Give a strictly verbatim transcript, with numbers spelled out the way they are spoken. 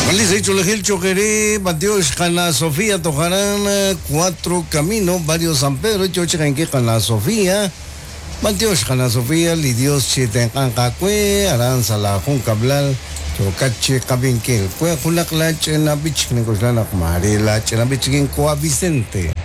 Malisa Chulejil Choqueré, Mateos, Cana Sofía, Tojarán, Cuatro Caminos, Barrio San Pedro, Chocherenque, Cana Sofía, Mateos, Cana Sofía, Lidios, Chitencancacue, Aranza, La Junca Blal, Chocache, Cabinquil, Cue, Julaclach, en la Bich, Nicolana, Marela, Chenabich, Coa Vicente.